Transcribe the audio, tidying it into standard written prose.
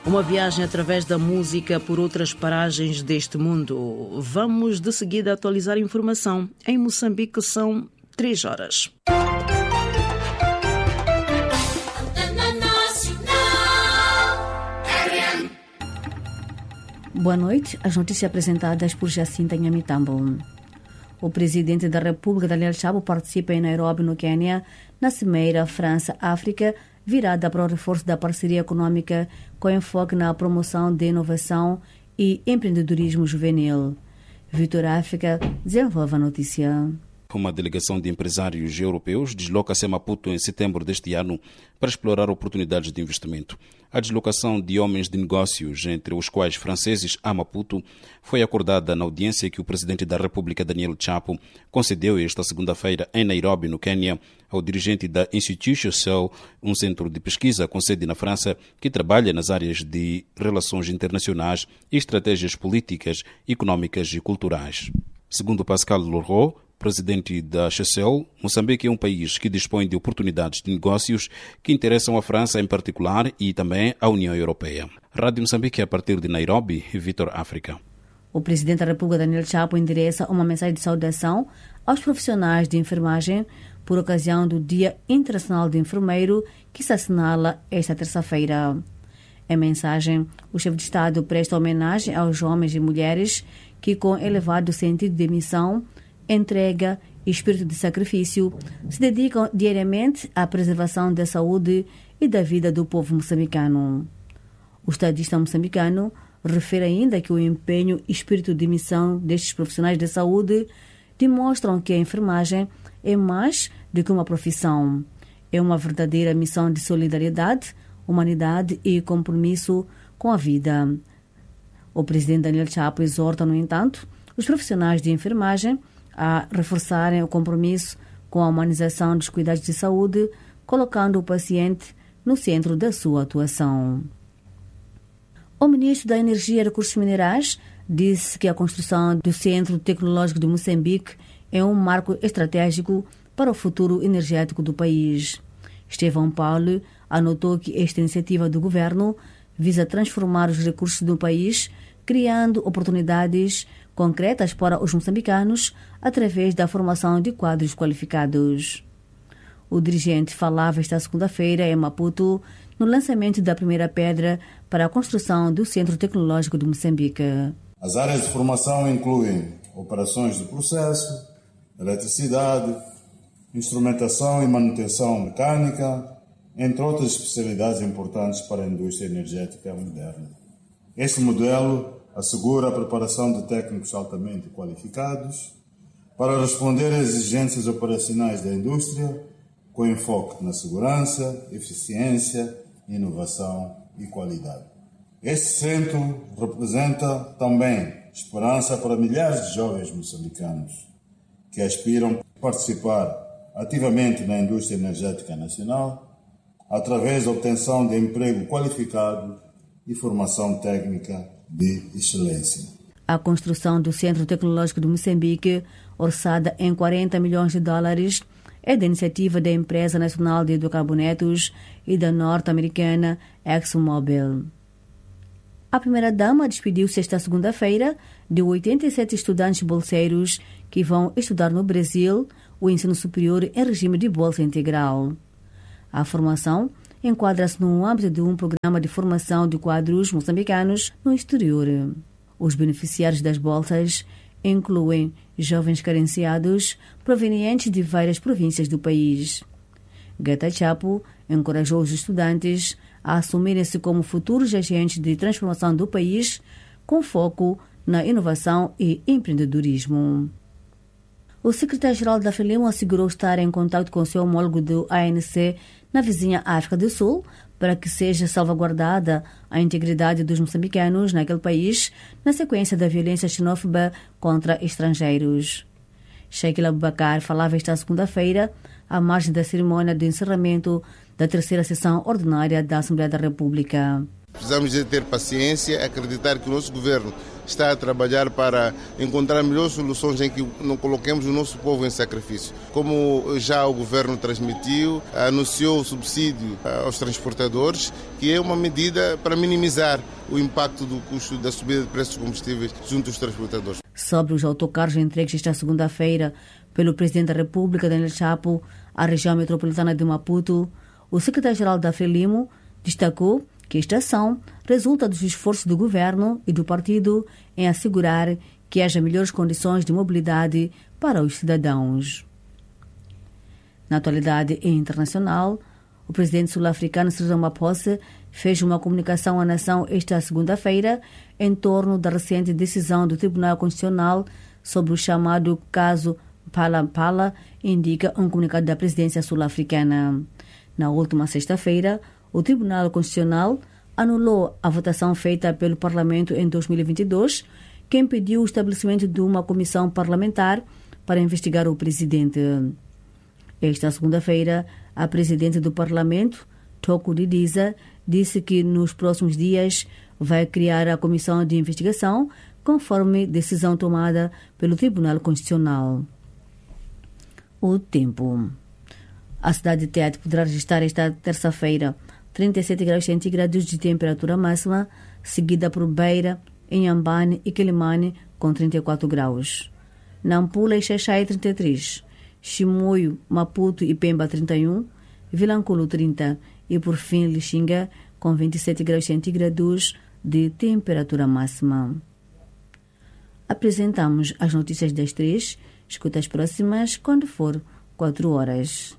Uma viagem através da música por outras paragens deste mundo. Vamos de seguida atualizar a informação. Em Moçambique são 3 horas. Boa noite. As notícias apresentadas por Jacinta Nhamitambo. O presidente da República, Daniel Chapo, participa em Nairobi, no Quênia, na Cimeira França-África, virada para o reforço da parceria econômica com enfoque na promoção de inovação e empreendedorismo juvenil. Vitor África desenvolve a notícia. Uma delegação de empresários europeus desloca-se a Maputo em setembro deste ano para explorar oportunidades de investimento. A deslocação de homens de negócios, entre os quais franceses, a Maputo, foi acordada na audiência que o presidente da República, Daniel Chapo, concedeu esta segunda-feira em Nairobi, no Quênia, ao dirigente da Institution Cell, um centro de pesquisa com sede na França que trabalha nas áreas de relações internacionais e estratégias políticas, econômicas e culturais. Segundo Pascal Leroux, presidente da Chessel, Moçambique é um país que dispõe de oportunidades de negócios que interessam a França em particular e também a União Europeia. Rádio Moçambique, a partir de Nairobi, Vitor África. O presidente da República, Daniel Chapo, endereça uma mensagem de saudação aos profissionais de enfermagem por ocasião do Dia Internacional do Enfermeiro, que se assinala esta terça-feira. Em mensagem, o chefe de Estado presta homenagem aos homens e mulheres que, com elevado sentido de missão, entrega e espírito de sacrifício, se dedicam diariamente à preservação da saúde e da vida do povo moçambicano. O estadista moçambicano refere ainda que o empenho e espírito de missão destes profissionais da saúde demonstram que a enfermagem é mais do que uma profissão. É uma verdadeira missão de solidariedade, humanidade e compromisso com a vida. O presidente Daniel Chapo exorta, no entanto, os profissionais de enfermagem a reforçarem o compromisso com a humanização dos cuidados de saúde, colocando o paciente no centro da sua atuação. O ministro da Energia e Recursos Minerais disse que a construção do Centro Tecnológico de Moçambique é um marco estratégico para o futuro energético do país. Estevão Paulo anotou que esta iniciativa do governo visa transformar os recursos do país, criando oportunidades concretas para os moçambicanos através da formação de quadros qualificados. O dirigente falava esta segunda-feira em Maputo no lançamento da primeira pedra para a construção do Centro Tecnológico de Moçambique. As áreas de formação incluem operações de processo, eletricidade, instrumentação e manutenção mecânica, entre outras especialidades importantes para a indústria energética moderna. Este modelo assegura a preparação de técnicos altamente qualificados para responder às exigências operacionais da indústria, com enfoque na segurança, eficiência, inovação e qualidade. Este centro representa também esperança para milhares de jovens moçambicanos que aspiram a participar ativamente na indústria energética nacional através da obtenção de emprego qualificado e formação técnica de excelência. A construção do Centro Tecnológico de Moçambique, orçada em $40 milhões, é da iniciativa da Empresa Nacional de Hidrocarbonetos e da norte-americana ExxonMobil. A primeira-dama despediu-se esta segunda-feira de 87 estudantes bolseiros que vão estudar no Brasil o ensino superior em regime de bolsa integral. A formação enquadra-se no âmbito de um programa de formação de quadros moçambicanos no exterior. Os beneficiários das bolsas incluem jovens carenciados provenientes de várias províncias do país. Gata Chapo encorajou os estudantes a assumirem-se como futuros agentes de transformação do país, com foco na inovação e empreendedorismo. O secretário-geral da FRELIMO assegurou estar em contato com seu homólogo do ANC na vizinha África do Sul para que seja salvaguardada a integridade dos moçambicanos naquele país na sequência da violência xenófoba contra estrangeiros. Sheikh Abubakar falava esta segunda-feira à margem da cerimônia de encerramento da terceira sessão ordinária da Assembleia da República. Precisamos de ter paciência, acreditar que o nosso governo está a trabalhar para encontrar melhores soluções em que não coloquemos o nosso povo em sacrifício. Como já o governo transmitiu, anunciou o subsídio aos transportadores, que é uma medida para minimizar o impacto do custo da subida de preços dos combustíveis junto aos transportadores. Sobre os autocarros entregues esta segunda-feira pelo Presidente da República, Daniel Chapo, à região metropolitana de Maputo, o secretário-geral da Frelimo destacou que esta ação resulta dos esforços do governo e do partido em assegurar que haja melhores condições de mobilidade para os cidadãos. Na atualidade internacional, o presidente sul-africano Cyril Ramaphosa fez uma comunicação à nação esta segunda-feira em torno da recente decisão do Tribunal Constitucional sobre o chamado caso Phala-Phala, indica um comunicado da presidência sul-africana. Na última sexta-feira, o Tribunal Constitucional anulou a votação feita pelo Parlamento em 2022, que impediu o estabelecimento de uma comissão parlamentar para investigar o presidente. Esta segunda-feira, a presidente do Parlamento, Thoko Didiza, disse que nos próximos dias vai criar a comissão de investigação conforme decisão tomada pelo Tribunal Constitucional. O tempo. A cidade de Tete poderá registrar esta terça-feira 37 graus centígrados de temperatura máxima, seguida por Beira, Inhambane e Quelimane com 34 graus. Nampula e Xaixai 33, Chimoio, Maputo e Pemba 31, Vilanculo 30 e por fim Lixinga com 27 graus centígrados de temperatura máxima. Apresentamos as notícias das 3, escuta as próximas quando for 4 horas.